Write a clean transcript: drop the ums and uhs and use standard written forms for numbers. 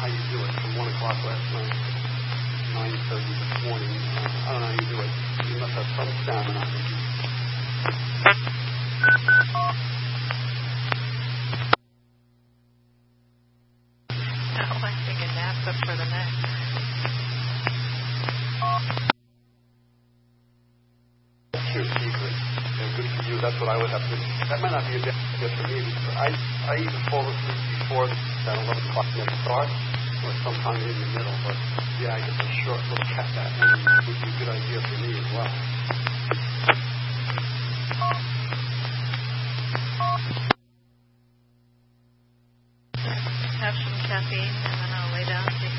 how you do it. From 1 o'clock last night, 9:30 this morning. I don't know how you do it. You must have some stamina. No, I think a nap's up for the neck. That's your secret. Good for you. That's what I would have to. That might not be a good for me. Because I either fall asleep before that 11 o'clock next start, or sometime in the middle. But yeah, I get a short little cat nap, and it would be a good idea for me as well. Have some caffeine, and then I'll lay down.